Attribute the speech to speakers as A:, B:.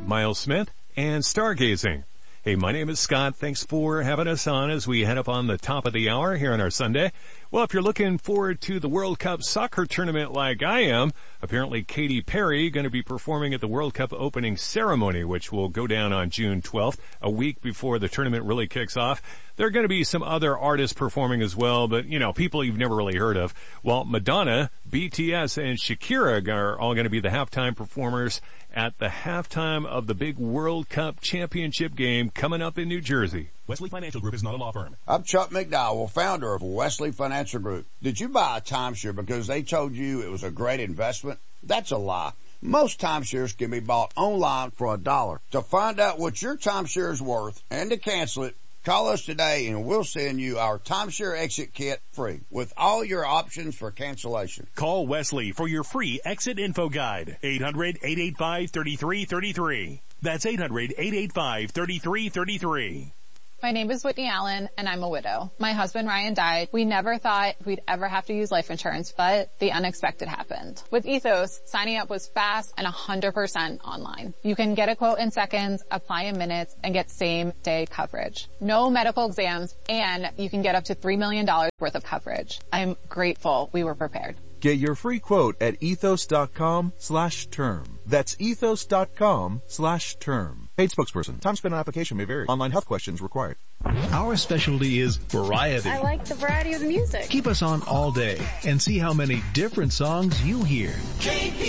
A: Miles Smith, and Stargazing. Hey, my name is Scott. Thanks for having us on as we head up on the top of the hour here on our Sunday. Well, if you're looking forward to the World Cup soccer tournament like I am, apparently Katy Perry going to be performing at the World Cup opening ceremony, which will go down on June 12th, a week before the tournament really kicks off. There are going to be some other artists performing as well, but, people you've never really heard of. Well, Madonna, BTS, and Shakira are all going to be the halftime performers at the halftime of the big World Cup championship game coming up in New Jersey.
B: Wesley Financial Group is not a law firm.
C: I'm Chuck McDowell, founder of Wesley Financial Group. Did you buy a timeshare because they told you it was a great investment? That's a lie. Most timeshares can be bought online for $1. To find out what your timeshare is worth and to cancel it, call us today and we'll send you our timeshare exit kit free with all your options for cancellation.
B: Call Wesley for your free exit info guide. 800-885-3333. That's 800-885-3333.
D: My name is Whitney Allen, and I'm a widow. My husband, Ryan, died. We never thought we'd ever have to use life insurance, but the unexpected happened. With Ethos, signing up was fast and 100% online. You can get a quote in seconds, apply in minutes, and get same-day coverage. No medical exams, and you can get up to $3 million worth of coverage. I'm grateful we were prepared.
E: Get your free quote at ethos.com/term. That's ethos.com/term. Paid spokesperson. Time spent on application may vary. Online health questions required.
F: Our specialty is variety.
G: I like the variety of the music.
F: Keep us on all day and see how many different songs you hear.